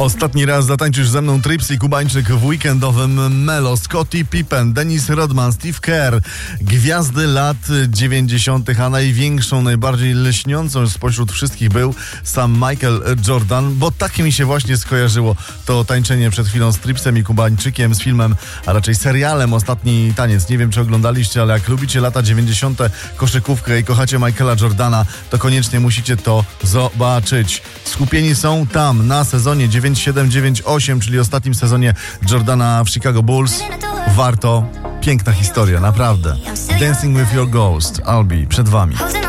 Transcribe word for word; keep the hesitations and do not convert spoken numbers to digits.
Ostatni raz zatańczysz ze mną Tripsy Kubańczyk w weekendowym Melo. Scottie Pippen, Dennis Rodman, Steve Kerr. Gwiazdy lat dziewięćdziesiątych, a największą, najbardziej lśniącą spośród wszystkich był sam Michael Jordan, bo tak mi się właśnie skojarzyło to tańczenie przed chwilą z Tripsem i Kubańczykiem, z filmem, a raczej serialem Ostatni taniec. Nie wiem, czy oglądaliście, ale jak lubicie lata dziewięćdziesiąte, koszykówkę i kochacie Michaela Jordana, to koniecznie musicie to zobaczyć. Skupieni są tam na sezonie dziewięć siedem dziewięć osiem, czyli ostatnim sezonie Jordana w Chicago Bulls. Warto. Piękna historia, naprawdę. Dancing with your ghost, Albi, przed wami.